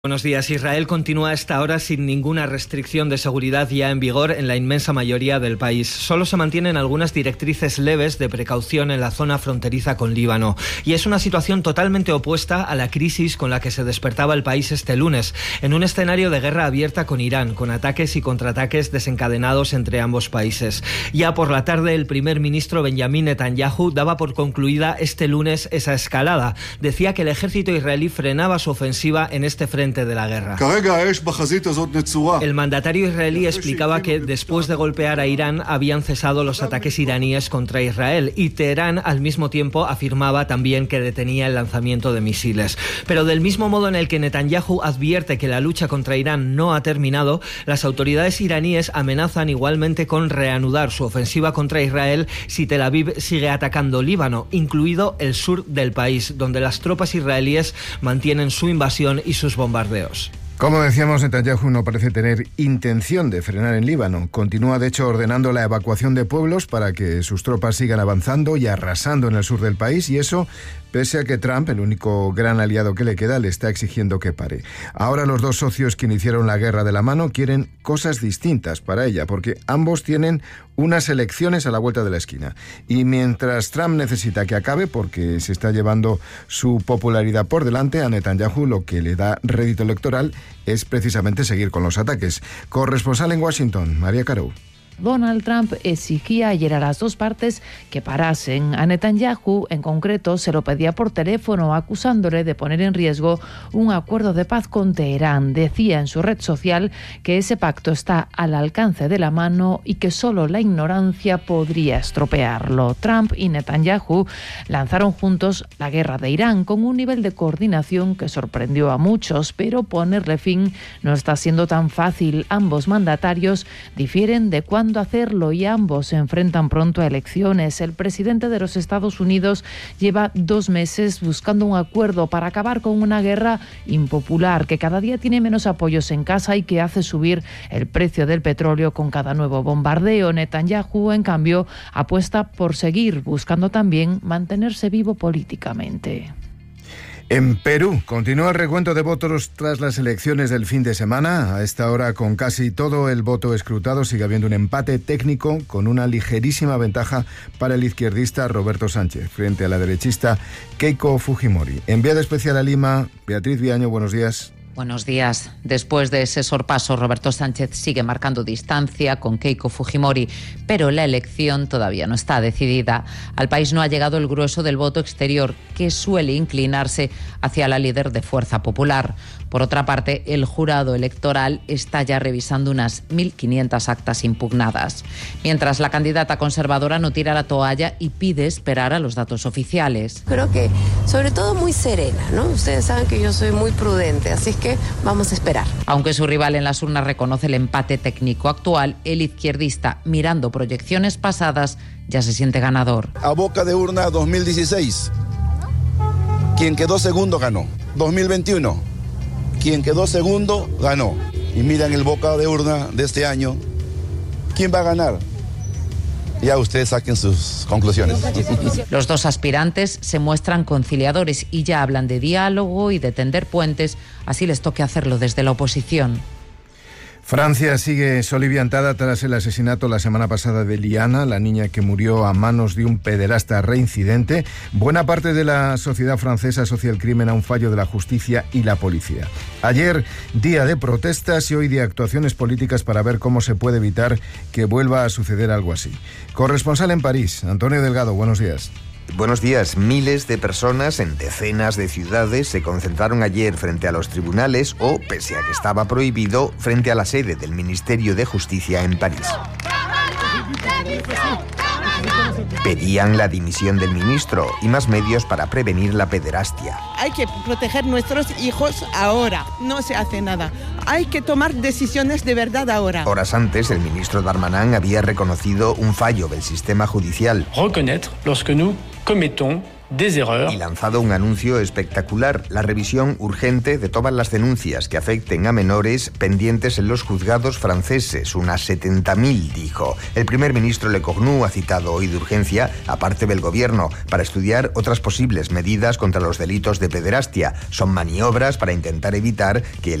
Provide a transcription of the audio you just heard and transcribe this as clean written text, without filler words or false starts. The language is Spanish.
Buenos días. Israel continúa a esta hora sin ninguna restricción de seguridad ya en vigor en la inmensa mayoría del país. Solo se mantienen algunas directrices leves de precaución en la zona fronteriza con Líbano. Y es una situación totalmente opuesta a la crisis con la que se despertaba el país este lunes, en un escenario de guerra abierta con Irán, con ataques y contraataques desencadenados entre ambos países. Ya por la tarde, el primer ministro Benjamin Netanyahu daba por concluida este lunes esa escalada. Decía que el ejército israelí frenaba su ofensiva en este frente de la guerra. El mandatario israelí explicaba que después de golpear a Irán habían cesado los ataques iraníes contra Israel, y Teherán al mismo tiempo afirmaba también que detenía el lanzamiento de misiles. Pero del mismo modo en el que Netanyahu advierte que la lucha contra Irán no ha terminado, las autoridades iraníes amenazan igualmente con reanudar su ofensiva contra Israel si Tel Aviv sigue atacando Líbano, incluido el sur del país, donde las tropas israelíes mantienen su invasión y sus bombardeos. Como decíamos, Netanyahu no parece tener intención de frenar en Líbano. Continúa, de hecho, ordenando la evacuación de pueblos para que sus tropas sigan avanzando y arrasando en el sur del país, y eso pese a que Trump, el único gran aliado que le queda, le está exigiendo que pare. Ahora los dos socios que iniciaron la guerra de la mano quieren cosas distintas para ella, porque ambos tienen unas elecciones a la vuelta de la esquina. Y mientras Trump necesita que acabe, porque se está llevando su popularidad por delante, a Netanyahu lo que le da rédito electoral es precisamente seguir con los ataques. Corresponsal en Washington, María Caro. Donald Trump exigía ayer a las dos partes que parasen. A Netanyahu, en concreto, se lo pedía por teléfono, acusándole de poner en riesgo un acuerdo de paz con Teherán. Decía en su red social que ese pacto está al alcance de la mano y que solo la ignorancia podría estropearlo. Trump y Netanyahu lanzaron juntos la guerra de Irán con un nivel de coordinación que sorprendió a muchos, pero ponerle fin no está siendo tan fácil. Ambos mandatarios difieren de cuándo hacerlo y ambos se enfrentan pronto a elecciones. El presidente de los Estados Unidos lleva 2 meses buscando un acuerdo para acabar con una guerra impopular que cada día tiene menos apoyos en casa y que hace subir el precio del petróleo con cada nuevo bombardeo. Netanyahu, en cambio, apuesta por seguir buscando también mantenerse vivo políticamente. En Perú continúa el recuento de votos tras las elecciones del fin de semana. A esta hora, con casi todo el voto escrutado, sigue habiendo un empate técnico con una ligerísima ventaja para el izquierdista Roberto Sánchez frente a la derechista Keiko Fujimori. Enviada especial a Lima, Beatriz Viaño, buenos días. Buenos días. Después de ese sorpaso, Roberto Sánchez sigue marcando distancia con Keiko Fujimori, pero la elección todavía no está decidida. Al país no ha llegado el grueso del voto exterior, que suele inclinarse hacia la líder de Fuerza Popular. Por otra parte, el jurado electoral está ya revisando unas 1.500 actas impugnadas. Mientras, la candidata conservadora no tira la toalla y pide esperar a los datos oficiales. Creo que, sobre todo, muy serena, ¿no? Ustedes saben que yo soy muy prudente, así que vamos a esperar. Aunque su rival en las urnas reconoce el empate técnico actual, el izquierdista, mirando proyecciones pasadas, ya se siente ganador. A boca de urna 2016, quien quedó segundo ganó. 2021, quien quedó segundo ganó. Y miran el boca de urna de este año, ¿quién va a ganar? Ya ustedes saquen sus conclusiones. Los dos aspirantes se muestran conciliadores y ya hablan de diálogo y de tender puentes, así les toque hacerlo desde la oposición. Francia sigue soliviantada tras el asesinato la semana pasada de Liana, la niña que murió a manos de un pederasta reincidente. Buena parte de la sociedad francesa asocia el crimen a un fallo de la justicia y la policía. Ayer, día de protestas y hoy de actuaciones políticas para ver cómo se puede evitar que vuelva a suceder algo así. Corresponsal en París, Antonio Delgado, buenos días. Buenos días. Miles de personas en decenas de ciudades se concentraron ayer frente a los tribunales o, pese a que estaba prohibido, frente a la sede del Ministerio de Justicia en París. Pedían la dimisión del ministro y más medios para prevenir la pederastia. Hay que proteger nuestros hijos ahora. No se hace nada. Hay que tomar decisiones de verdad ahora. Horas antes, el ministro Darmanin había reconocido un fallo del sistema judicial. Reconnaître lorsque nous commettons y lanzado un anuncio espectacular: la revisión urgente de todas las denuncias que afecten a menores pendientes en los juzgados franceses, unas 70.000, dijo. El primer ministro Lecornu ha citado hoy de urgencia a parte del gobierno para estudiar otras posibles medidas contra los delitos de pederastia. Son maniobras para intentar evitar que el